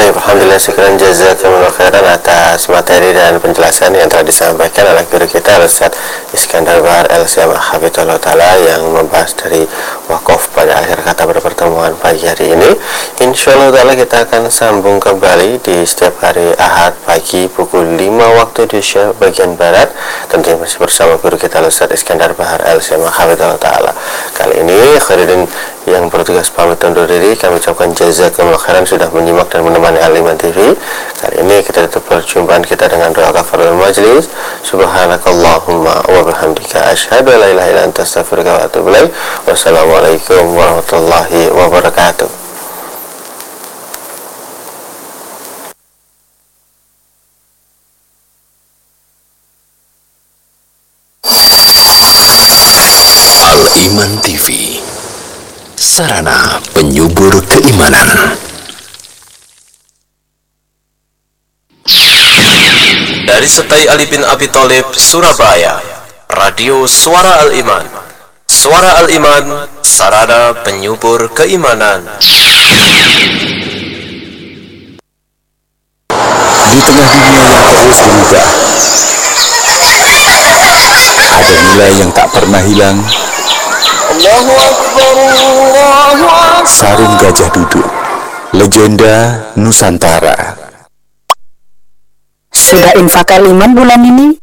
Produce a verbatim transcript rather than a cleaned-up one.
Taib, alhamdulillah, syukran jazakumullah khairan atas materi dan penjelasan yang telah disampaikan oleh guru kita Ustaz Iskandar Bahar El-Syamah Hafizahullah Ta'ala yang membahas dari wakaf pada akhir kata pada pertemuan pagi hari ini. Insyaallah Ta'ala kita akan sambung kembali di setiap hari Ahad pagi pukul lima waktu Indonesia bagian Barat, tentunya masih bersama guru kita Ustaz Iskandar Bahar El-Syamah Hafizahullah Ta'ala. Kali ini Khairuddin yang bertugas pamit undur diri, kami ucapkan jazakumullah khairan sudah menyimak dan menemani Al-Iman T V. Kali ini kita tutup perjumpaan kita dengan doa kafaratul majlis. Subhanakallahumma wa bihamdika asyhadu an la ilaha illa anta astaghfiruka wa atubu ilaik. Wassalamualaikum warahmatullahi wabarakatuh. Al-Iman T V, sarana penyubur keimanan. Dari Setai Ali bin Abi Thalib, Surabaya, Radio Suara Al-Iman. Suara Al-Iman, sarana penyubur keimanan. Di tengah dunia yang terus berubah, ada nilai yang tak pernah hilang. Allahu Akbar, Allahu Akbar. Sarung Gajah Duduk, legenda Nusantara. Sudah infak Al-Iman bulan ini?